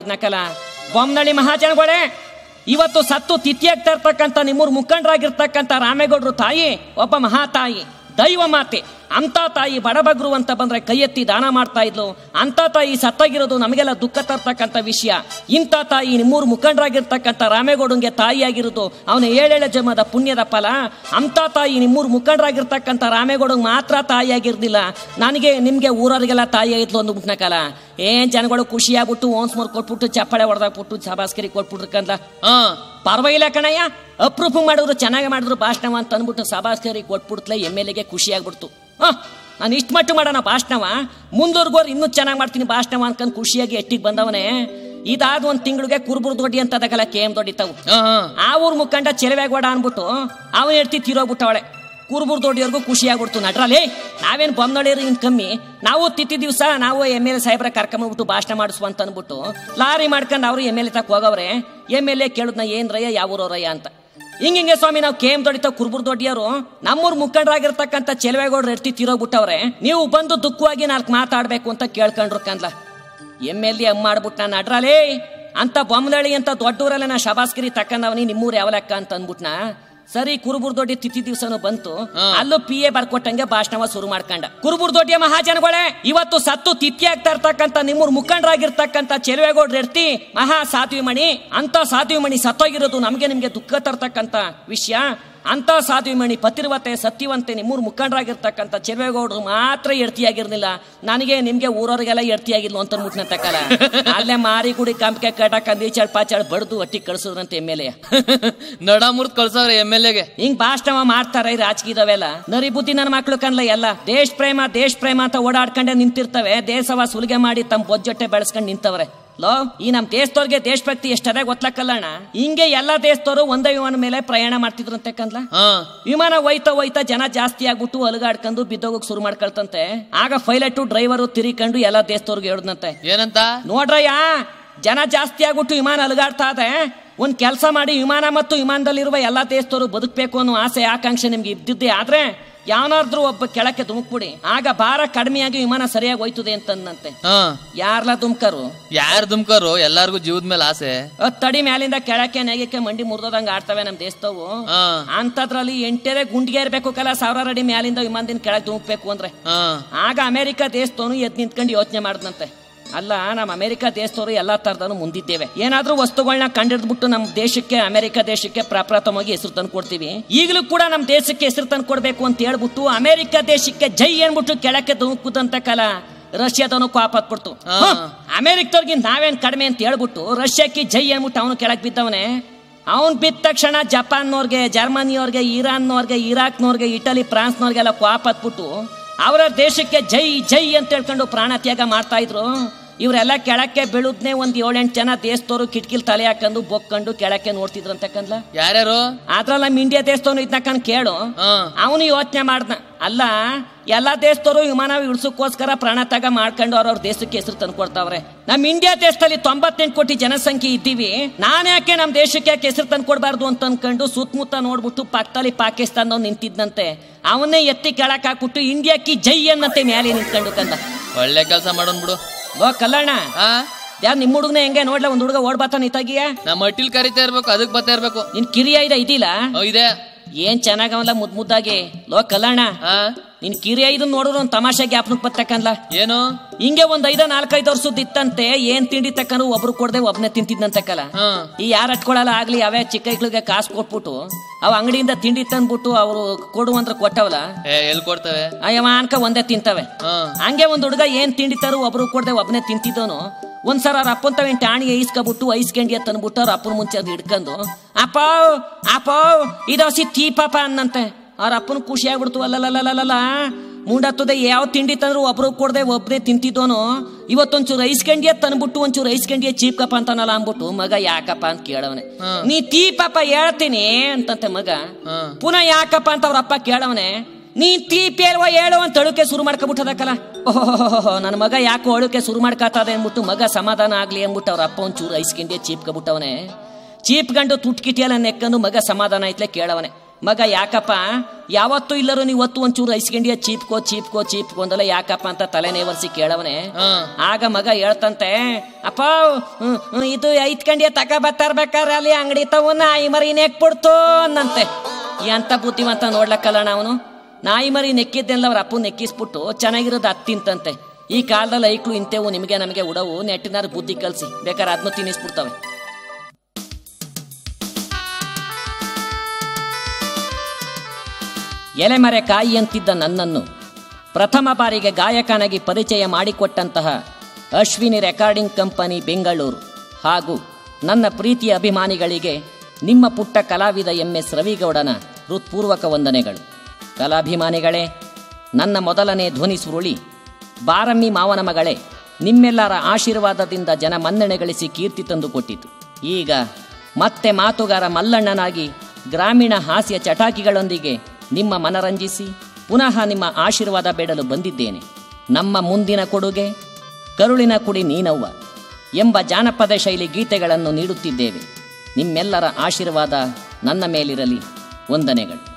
ನಕಲ ಬೊಮ್ಮನಳ್ಳಿ ಮಹಾಜನಗಳೇ, ಇವತ್ತು ಸತ್ತು ತಿಥಿಯಾಗ್ತಾ ಇರ್ತಕ್ಕಂಥ ನಿಮ್ಮೂರು ಮುಖಂಡರಾಗಿರ್ತಕ್ಕಂಥ ರಾಮೇಗೌಡರು ತಾಯಿ ಒಬ್ಬ ಮಹಾತಾಯಿ, ದೈವ ಮಾತೆ. ಅಂತ ತಾಯಿ ಬಡಬಗ್ರು ಅಂತ ಬಂದ್ರೆ ಕೈ ಎತ್ತಿ ದಾನ ಮಾಡ್ತಾ ಇದ್ಲು. ಅಂತ ತಾಯಿ ಸತ್ತಾಗಿರೋದು ನಮಗೆಲ್ಲ ದುಃಖ ತರ್ತಕ್ಕಂಥ ವಿಷಯ. ಇಂಥ ತಾಯಿ ನಿಮ್ಮೂರು ಮುಖಂಡರಾಗಿರ್ತಕ್ಕಂಥ ರಾಮೇಗೌಡಂಗೆ ತಾಯಿಯಾಗಿರೋದು ಅವನ 7 ಜನ್ಮದ ಪುಣ್ಯದ ಫಲ. ಅಂತ ತಾಯಿ ನಿಮ್ಮೂರು ಮುಖಂಡರಾಗಿರ್ತಕ್ಕಂಥ ರಾಮೇಗೌಡಂಗೆ ಮಾತ್ರ ತಾಯಿಯಾಗಿರ್ಲಿಲ್ಲ, ನನಗೆ ನಿಮ್ಗೆ ಊರವರಿಗೆಲ್ಲ ತಾಯಿ ಆಗಿದ್ಲು ಅಂದ್ಬಿಟ್ನಕಲ್ಲ. ಏನ್ ಜನಗಳು ಖುಷಿಯಾಗ್ಬಿಟ್ಟು ಓನ್ಸ್ ಮೋರ್ ಕೊಟ್ಬಿಟ್ಟು ಚಪ್ಪಾಳೆ ಹೊಡೆದಾಕ್ಬಿಟ್ಟು ಶಬಾಸ್ಕರಿ ಕೊಟ್ಬಿಟ್ರಕ್ಕಂತ. ಪರವಾಗಿಲ್ಲ ಕಣಯ್ಯ, ಅಪ್ರೂಫ್ ಮಾಡಿದ್ರು ಚೆನ್ನಾಗಿ ಮಾಡಿದ್ರು ಭಾಷಣವ ಅಂತ ಅಂದ್ಬಿಟ್ಟು ಶಬಾಸ್ಕರಿ ಕೊಟ್ಬಿಡ್ತಲೇ MLAಗೆ ಖುಷಿ ಆಗ್ಬಿಡ್ತು. ನಾನು ಇಷ್ಟು ಮಟ್ಟು ಮಾಡೋಣ ಭಾಷಣವ, ಮುಂದೂರ್ಗೋರು ಇನ್ನೂ ಚೆನ್ನಾಗಿ ಮಾಡ್ತೀನಿ ಭಾಷಣವ ಅನ್ಕೊಂಡು ಖುಷಿಯಾಗಿ ಎಟ್ಟಿಗೆ ಬಂದವನೇ. ಇದಾದ 1 ತಿಂಗಳಿಗೆ ಕುರುಬುರ್ ದೊಡ್ಡಿ ಅಂತ ಅದಕ್ಕಲ್ಲ KM ದೊಡ್ಡಿ ತಾವು ಆ ಊರ್ ಮುಖಂಡ ಚೆಲುವೇಗೌಡ ಅನ್ಬಿಟ್ಟು ಅವನ ಎಡ್ತಿ ತೀರೋಗ್ಬಿಟ್ಟವಳೆ. ಕುರುಬುರ್ ದೊಡ್ಡಿಯವ್ರಿಗೂ ಖುಷಿ ಆಗ್ಬಿಡ್ತು. ನಟ್ರಲ್ಲಿ ನಾವೇನು ಬೊಮ್ಮನಳ್ಳಿಯವ್ರು ಇನ್ ಕಮ್ಮಿ, ನಾವು ತಿತ್ತಿ ದಿವಸ ನಾವು MLA ಸಾಹೇಬ್ರ ಕರ್ಕೊಂಡ್ಬಿಟ್ಟು ಭಾಷಣ ಮಾಡಿಸುವ ಅಂತ ಅಂದ್ಬಿಟ್ಟು ಲಾರಿ ಮಾಡ್ಕೊಂಡು ಅವರು MLA ತಕ್ಕ ಹೋಗವ್ರೆ. MLA ಕೇಳುದ್ನ ಏನ್ ರಯ್ಯ ಯಾವ ಊರವ್ರಯ್ಯ ಅಂತ. ಹಿಂಗೆ ಸ್ವಾಮಿ ನಾವು KM ದೊಡ್ಡಿತಾವ್ ಕುರುಬುರ್ ದೊಡ್ಡಿಯವರು ನಮ್ಮೂರ್ ಮುಖಂಡರಾಗಿರ್ತಕ್ಕಂಥ ಚೆಲುವೇಗೌಡರು ಎಡ್ತಿ ತೀರೋಗ್ಬಿಟ್ಟವ್ರೆ, ನೀವು ಬಂದು ದುಃಖವಾಗಿ 4 ಮಾತಾಡ್ಬೇಕು ಅಂತ ಕೇಳ್ಕೊಂಡ್ರು ಕಂದ್ಲ. MLA ಮಾಡ್ಬಿಟ್ಟು ನಾನು ನಡ್ರಲೇ ಅಂತ ಬೊಮ್ಮನಳ್ಳಿ ಅಂತ ದೊಡ್ಡೂರಲ್ಲ ನಾ ಶಬಾಸ್ಗಿರಿ ತಕ್ಕಂದವನಿ ನಿಮ್ಮೂರು ಯಾವ ಲೆಕ್ಕ ಅಂತ ಅಂದ್ಬಿಟ್ನಾ. ಸರಿ ಕುರುಬುರ್ ದೊಡ್ಡಿ ತಿಥಿ ದಿವಸನು ಬಂತು, ಅಲ್ಲೂ PA ಬರ್ಕೊಟ್ಟಂಗೆ ಭಾಷಣವ ಶುರು ಮಾಡ್ಕೊಂಡ. ಕುರುಬುರ್ ದೊಡ್ಡಿಯ ಮಹಾಜನಗಳೇ, ಇವತ್ತು ಸತ್ತು ತಿಥಿ ಆಗ್ತಾ ಇರ್ತಕ್ಕಂಥ ನಿಮ್ಮೂರು ಮುಖಂಡರಾಗಿರ್ತಕ್ಕಂಥ ಚೆಲುವೇಗೌಡ್ರು ಎಡ್ತಿ ಮಹಾ ಸಾಧ್ವಿಮಣಿ. ಅಂತ ಸಾಧ್ವಿಮಣಿ ಸತ್ತೋಗಿರೋದು ನಮ್ಗೆ ನಿಮ್ಗೆ ದುಃಖ ತರ್ತಕ್ಕಂಥ ವಿಷಯ. ಅಂತ ಸಾಧ್ವಿಮಣಿ ಪತಿರ್ವತೆ ಸತ್ಯವಂತೆ ನಿಮ್ಮೂರು ಮುಖಂಡರಾಗಿರ್ತಕ್ಕಂಥ ಚೆಲುವೇಗೌಡರು ಮಾತ್ರ ಎಡ್ತಿಯಾಗಿರ್ಲಿಲ್ಲ, ನನಗೆ ನಿಮ್ಗೆ ಊರವ್ರಿಗೆಲ್ಲ ಎಡ್ತಿಯಾಗಿದ್ಲು ಅಂತ ಮುಟ್ನ ತಕ್ಕಲ್ಲ. ಅಲ್ಲೇ ಮಾರಿ ಗುಡಿ ಕಂಪಿಗೆ ಕಟಾಕಂದಿ ಚಳ್ಪಾಚಾಳ್ ಬಡ್ದು ಒಟ್ಟಿ ಕಳ್ಸೋದ್ರಂತೆ MLA. ನಡ ಮುರ್ದ್ ಕಳ್ಸವ್ರೆ MLAಗೆ. ಹಿಂಗ್ ಭಾಷಣ ಮಾಡ್ತಾರ ರಾಜಕೀಯದವೆಲ್ಲ ನರಿ ಬುದ್ಧಿ ನನ್ನ ಮಕ್ಳು ಕನ್ಲ ಎಲ್ಲ ದೇಶ ಪ್ರೇಮ ಅಂತ ಓಡಾಡ್ಕೊಂಡೆ ನಿಂತಿರ್ತವೆ. ದೇಶವ ಸುಲಿಗೆ ಮಾಡಿ ತಮ್ಮ ಬೊಜ್ಜೊಟ್ಟೆ ಬೆಳೆಸ್ಕೊಂಡು ನಿಂತವ್ರೆ. ಲೋ, ಈ ನಮ್ ದೇಶದವ್ರಿಗೆ ದೇಶಭಕ್ತಿ ಎಷ್ಟದೇ ಗೊತ್ತಲಕ್ಕಲ್ಲಣ್ಣ. ಹಿಂಗೆ ಎಲ್ಲಾ ದೇಶದವರು ಒಂದೇ ವಿಮಾನ ಮೇಲೆ ಪ್ರಯಾಣ ಮಾಡ್ತಿದ್ರಂತೆ ಕಂದ್ಲ. ವಿಮಾನ ಹೋಯ್ತಾ ಜನ ಜಾಸ್ತಿ ಆಗ್ಬಿಟ್ಟು ಅಲುಗಾಡ್ಕೊಂಡು ಬಿದ್ದೋಗಕ್ ಶುರು ಮಾಡ್ಕೊಳ್ತಂತೆ. ಆಗ ಪೈಲಟ್ ಡ್ರೈವರು ತಿರಿಕೊಂಡು ಎಲ್ಲಾ ದೇಶದವ್ರಿಗೆ ಹೇಳಿದ್ನಂತೆ, ಏನಂತ ನೋಡ್ರಯ್ಯ, ಜನ ಜಾಸ್ತಿ ಆಗ್ಬಿಟ್ಟು ವಿಮಾನ ಅಲುಗಾಡ್ತಾ ಇದೆ, ಒಂದ್ ಕೆಲಸ ಮಾಡಿ ವಿಮಾನ ಮತ್ತು ವಿಮಾನದಲ್ಲಿರುವ ಎಲ್ಲಾ ದೇಶದವರು ಬದುಕಬೇಕು ಅನ್ನೋ ಆಸೆ ಆಕಾಂಕ್ಷೆ ನಿಮ್ಗೆ ಇದ್ದಿದ್ದೆ ಆದ್ರೆ ಯಾವನಾದ್ರೂ ಒಬ್ಬ ಕೆಳಕ್ಕೆ ಧುಮುಕ್ಬಿಡಿ, ಆಗ ಭಾರ ಕಡಿಮೆಯಾಗಿ ವಿಮಾನ ಸರಿಯಾಗಿ ಹೋಯ್ತದೆ ಅಂತಂದಂತೆ. ಯಾರ್ಲಾ ಧುಮ್ಕರು? ಯಾರು ಧುಮ್ಕರು? ಎಲ್ಲಾರ್ಗು ಜೀವದ ಮೇಲೆ ಆಸೆ. ತಡಿ ಮ್ಯಾಲಿಂದ ಕೆಳಕ್ಕೆ ನೆಗಕ್ಕೆ ಮಂಡಿ ಮುರ್ದೋದಂಗ ಆಡ್ತವೆ ನಮ್ ದೇಶದವು. ಅಂತದ್ರಲ್ಲಿ 8 ಗುಂಡಿಗೆ ಇರ್ಬೇಕು ಕಲ 1000 ಅಡಿ ಮ್ಯಾಲಿಂದ ವಿಮಾನದಿಂದ ಕೆಳಗೆ ಧುಮುಕ್ಬೇಕು ಅಂದ್ರೆ. ಆಗ ಅಮೆರಿಕ ದೇಶದವನು ಎದ್ ನಿಂತ್ಕೊಂಡು ಯೋಚನೆ ಮಾಡಿದ್ನಂತೆ, ಅಲ್ಲ ನಮ್ಮ ಅಮೆರಿಕ ದೇಶದವರು ಎಲ್ಲಾ ತರದನು ಮುಂದಿದ್ದೇವೆ, ಏನಾದ್ರೂ ವಸ್ತುಗಳನ್ನ ಕಂಡಿಡ್ದ್ಬಿಟ್ಟು ನಮ್ಮ ದೇಶಕ್ಕೆ ಅಮೆರಿಕ ದೇಶಕ್ಕೆ ಪ್ರಪ್ರಥಮವಾಗಿ ಹೆಸರು ತಂದು ಕೊಡ್ತೀವಿ. ಈಗಲೂ ಕೂಡ ನಮ್ಮ ದೇಶಕ್ಕೆ ಹೆಸರು ತಂದು ಕೊಡ್ಬೇಕು ಅಂತ ಹೇಳ್ಬಿಟ್ಟು ಅಮೆರಿಕ ದೇಶಕ್ಕೆ ಜೈ ಅನ್ಬಿಟ್ಟು ಕೆಳಕ್ಕೆ ಧುಮುಕುದಂತ ಕಾಲ ರಷ್ಯಾದವನು ಕೋಪ ಹತ್ಬಿಡ್ತು. ಅಮೆರಿಕದವ್ರಿಗೆ ನಾವೇನ್ ಕಡಿಮೆ ಅಂತ ಹೇಳ್ಬಿಟ್ಟು ರಷ್ಯಾಕ್ಕೆ ಜೈ ಅನ್ಬಿಟ್ಟು ಅವನು ಕೆಳಗೆ ಬಿದ್ದವನೇ. ಅವನ್ ಬಿದ್ದ ತಕ್ಷಣ ಜಪಾನ್ನವ್ರಿಗೆ, ಜರ್ಮನಿಯವ್ರಿಗೆ, ಇರಾನ್ನವ್ರಿಗೆ, ಇರಾಕ್ನವ್ರಿಗೆ, ಇಟಲಿ, ಫ್ರಾನ್ಸ್ನವ್ರಿಗೆಲ್ಲ ಕೋಪ ಹತ್ಬಿಟ್ಟು ಅವರ ದೇಶಕ್ಕೆ ಜೈ ಜೈ ಅಂತ ಹೇಳ್ಕೊಂಡು ಪ್ರಾಣ ತ್ಯಾಗ ಮಾಡ್ತಾ ಇದ್ರು. ಇವರೆಲ್ಲ ಕೆಳಕ್ಕೆ ಬೀಳುದ್ನೇ 7-8 ಜನ ದೇಶದವರು ಕಿಟಕಿಲ್ ತಲೆ ಹಾಕೊಂಡು ಬೊಕ್ಕೊಂಡು ಕೆಳಕ್ಕೆ ನೋಡ್ತಿದ್ರಂತ ಕಂದ್ಲ. ಯಾರ್ಯಾರು? ಅದ್ರಲ್ಲ ನಮ್ಮ ಇಂಡಿಯಾ ದೇಶದವನು ಇದ್ನಕಂಡ್ ಕೇಳು. ಅವನು ಯೋಚನೆ ಮಾಡ್ದ, ಅಲ್ಲ ಎಲ್ಲಾ ದೇಶದವರು ವಿಮಾನ ಇಳಿಸೋಕೋಸ್ಕರ ಪ್ರಾಣ ತ್ಯಾಗ ಮಾಡ್ಕೊಂಡು ಅವ್ರವ್ರ ದೇಶಕ್ಕೆ ಹೆಸರು ತಂದು ಕೊಡ್ತಾವ್ರೆ. ನಮ್ ಇಂಡಿಯಾ ದೇಶದಲ್ಲಿ 98 ಕೋಟಿ ಜನಸಂಖ್ಯೆ ಇದ್ದೀವಿ, ನಾನ್ ಯಾಕೆ ನಮ್ ದೇಶಕ್ಕೆ ಯಾಕೆ ಹೆಸರು ತಂದು ಕೊಡ್ಬಾರ್ದು ಅಂತ ಅನ್ಕೊಂಡು ಸುತ್ತಮುತ್ತ ನೋಡ್ಬಿಟ್ಟು ಪಕ್ಕದಲ್ಲಿ ಪಾಕಿಸ್ತಾನದವ್ ನಿಂತಿದ್ನಂತೆ. ಅವನ್ನೇ ಎತ್ತಿ ಕೆಳಕ್ ಹಾಕ್ಬಿಟ್ಟು ಇಂಡಿಯಾಕ್ಕೆ ಜೈ ಅನ್ನಂತೆ ಮೇಲೆ ನಿಂತ್ಕೊಂಡು ಕಂದ. ಒಳ್ಳೆ ಕೆಲಸ ಮಾಡೋನ್ ಬಿಡು. ಲೋ ಕಲ್ಲಣ್ಣ, ಯಾರು ನಿಮ್ಮ ಹುಡುಗನ ಹೆಂಗೆ ನೋಡ್ಲ ಒಂದ್ ಹುಡುಗ ಓಡ್ಬಾತಾನ ಇತ್ತಾಗಿಯ ನಮ್ಮ ಅಟ್ಟಿಲ್ ಕರಿತಾ ಇರ್ಬೇಕು, ಅದಕ್ ಬರ್ತಾ ಇರ್ಬೇಕು. ನಿನ್ ಕಿರಿಯ ಇದಿಲ್ಲ? ಇದೆ. ಏನ್ ಚೆನ್ನಾಗವಲ್ಲ ಮುದ್ದಾಗಿ. ಲೋ ಕಲ್ಲಣ್ಣ, ನಿನ್ ಕಿರಿಯ ಇದನ್ ನೋಡಿದ್ರು ಒಂದ್ ತಮಾಷೆ ಜ್ಞಾಪನಕ್ ಬರ್ತಕ್ಕಂದ್ಲ. ಏನು? ಹಿಂಗೆ ಒಂದ್ 4-5 ವರ್ಷದ ಇತ್ತಂತೆ. ಏನ್ ತಿಂಡಿ ತಕ್ಕನು ಒಬ್ರು ಕೊಡದೆ ಒಬ್ನೇ ತಿಂತಿದ್ನಂತಕ್ಕಲ್ಲ. ಈ ಯಾರು ಅಟ್ಕೊಳಲ್ಲ ಆಗ್ಲಿ ಅವೇ ಚಿಕ್ಕ ಮಕ್ಳಿಗೆ ಕಾಸು ಕೊಟ್ಬಿಟ್ಟು ಅವ್ ಅಂಗಡಿಯಿಂದ ತಿಂಡಿ ತಂದ್ಬಿಟ್ಟು ಅವ್ರು ಕೊಡುವಂದ್ರ ಕೊಟ್ಟವಲ್ಲ, ಎಲ್ಲಿ ಕೊಡ್ತವೆ ಅಯ್ಯವ ಅನ್ಕ ಒಂದೇ ತಿಂತವೆ. ಹಂಗೆ ಒಂದ್ ಹುಡುಗ ಏನ್ ತಿಂಡಿ ತರು ಒಬ್ರು ಕೊಡದೆ ಒಬ್ನೇ ತಿಂತಿದ್ದವನು ಒಂದ್ಸರ ಅವ್ರ ಅಪ್ಪನ್ ತವೇನ್ ಟಾಣಿಗೆ ಐಸ್ಕೊಬಿಟ್ಟು ಐಸ್ಕಂಡಿ ತಂದ್ಬಿಟ್ಟು ಅವ್ರ ಅಪ್ಪನ ಮುಂಚೆ ಅದು ಹಿಡ್ಕೊಂಡು ಅಪ್ಪ ಇದೋಸಿ ತೀ ಪಾಪ ಅನ್ನಂತೆ. ಅವ್ರ ಅಪ್ಪನ ಖುಷಿ ಆಗ್ಬಿಡ್ತು. ಅಲ್ಲಲ್ಲ ಮುಂಡತ್ತದೆ ಯಾವ ತಿಂಡಿ ತಂದ್ರು ಒಬ್ರು ಕೊಡದೆ ಒಬ್ನೇ ತಿಂತಿದ್ದೋನು ಇವತ್ತೊಂಚೂರು ಐಸ್ಕಂಡಿಯ ತಂದ್ಬಿಟ್ಟು ಒಂಚೂರು ಐಸ್ಕಂಡಿಯ ಚೀಪ್ಕಪ್ಪ ಅಂತಾನಲ್ಲ ಅಂದ್ಬಿಟ್ಟು ಮಗ ಯಾಕಪ್ಪ ಅಂತ ಕೇಳವನೆ. ನೀ ತೀ ಪಾಪ ಹೇಳ್ತೀನಿ ಅಂತಂತೆ ಮಗ. ಪುನಃ ಯಾಕಪ್ಪ ಅಂತ ಅವ್ರ ಅಪ್ಪ ಕೇಳವನೆ. ನೀ ತೀ ಪೇಲ್ವ ಹೇಳು ಅಂತ ಅಳುಕೆ ಶುರು ಮಾಡ್ಕೊಬಿಟ್ಟದಕ್ಕಲ್ಲ. ಓಹೋ ನನ್ನ ಮಗ ಯಾಕೋ ಅಳುಕೆ ಶುರು ಮಾಡ್ಕತ್ತದೆ ಅಂದ್ಬಿಟ್ಟು ಮಗ ಸಮಾಧಾನ ಆಗ್ಲಿ ಅಂದ್ಬಿಟ್ಟು ಅವ್ರ ಅಪ್ಪ ಒಂಚೂರು ಐಸ್ಕಂಡಿಯ ಚೀಪ್ಕೊಬಿಟ್ಟವನೆ. ಚೀಪ್ಗಂಡು ತುಟ್ಕಿಟಿಯಲ್ಲ ನೆಕ್ಕಂಡು ಮಗ ಸಮಾಧಾನ ಆಯ್ತಲೆ ಕೇಳವನೆ. ಮಗ ಯಾಕಪ್ಪ ಯಾವತ್ತೂ ಇಲ್ಲರೂ ನೀವು ಒತ್ತು ಒಂಚೂರು ಐಸ್ಕಂಡಿಯ ಚೀಪ್ಕೋ ಅಂದಲ್ಲ ಯಾಕಪ್ಪ ಅಂತ ತಲೆನೇ ಒರ್ಸಿ ಕೇಳವನೆ. ಆಗ ಮಗ ಹೇಳ್ತಂತೆ, ಅಪ್ಪ ಇದು ಐತ್ಕಂಡಿಯ ತಕ ಬತ್ತಾರ್ಬೇಕಾರೆ ಅಲ್ಲಿ ಅಂಗಡಿ ತವ ನಾಯಿ ಮರಿ ನೆಕ್ಬಿಡ್ತು ಅನ್ನಂತೆ. ಎಂತ ಬುದ್ಧಿವಂತ ನೋಡ್ಲಕ್ಕಲ್ಲ ಅವನು. ನಾಯಿ ಮರಿ ನೆಕ್ಕಿದ್ದೆಲ್ಲ ಅವ್ರ ಅಪ್ಪು ನೆಕ್ಕಿಸ್ಬಿಟ್ಟು ಚೆನ್ನಾಗಿರೋದು ಹತ್ತಿಂತಂತೆ. ಈ ಕಾಲದಲ್ಲಿ ಐಕ್ಳು ಇಂತೆವು ನಿಮಗೆ ನಮಗೆ ಉಡವು, ನೆಟ್ಟಿನಾರು ಬುದ್ಧಿ ಕಲ್ಸಿ ಬೇಕಾದ್ರೆ ಅದನ್ನು ತಿನ್ನಿಸ್ಬಿಡ್ತವೆ. ಎಲೆಮರೆ ಕಾಯಿ ಅಂತಿದ್ದ ನನ್ನನ್ನು ಪ್ರಥಮ ಬಾರಿಗೆ ಗಾಯಕನಾಗಿ ಪರಿಚಯ ಮಾಡಿಕೊಟ್ಟಂತಹ ಅಶ್ವಿನಿ ರೆಕಾರ್ಡಿಂಗ್ ಕಂಪನಿ ಬೆಂಗಳೂರು ಹಾಗೂ ನನ್ನ ಪ್ರೀತಿಯ ಅಭಿಮಾನಿಗಳಿಗೆ ನಿಮ್ಮ ಪುಟ್ಟ ಕಲಾವಿದ MS ರವಿಗೌಡನ ಹೃತ್ಪೂರ್ವಕ ವಂದನೆಗಳು. ಕಲಾಭಿಮಾನಿಗಳೇ, ನನ್ನ ಮೊದಲನೇ ಧ್ವನಿ ಸುರುಳಿ ಬಾರಮ್ಮಿ ಮಾವನ ಮಗಳೇ ನಿಮ್ಮೆಲ್ಲರ ಆಶೀರ್ವಾದದಿಂದ ಜನ ಮನ್ನಣೆ ಗಳಿಸಿ ಕೀರ್ತಿ ತಂದುಕೊಟ್ಟಿತು. ಈಗ ಮತ್ತೆ ಮಾತುಗಾರ ಮಲ್ಲಣ್ಣನಾಗಿ ಗ್ರಾಮೀಣ ಹಾಸ್ಯ ಚಟಾಕಿಗಳೊಂದಿಗೆ ನಿಮ್ಮ ಮನರಂಜಿಸಿ ಪುನಃ ನಿಮ್ಮ ಆಶೀರ್ವಾದ ಬೇಡಲು ಬಂದಿದ್ದೇನೆ. ನಮ್ಮ ಮುಂದಿನ ಕೊಡುಗೆ ಕರುಳಿನ ಕುಡಿ ನೀನವ್ವ ಎಂಬ ಜಾನಪದ ಶೈಲಿ ಗೀತೆಗಳನ್ನು ನೀಡುತ್ತಿದ್ದೇವೆ. ನಿಮ್ಮೆಲ್ಲರ ಆಶೀರ್ವಾದ ನನ್ನ ಮೇಲಿರಲಿ. ವಂದನೆಗಳು.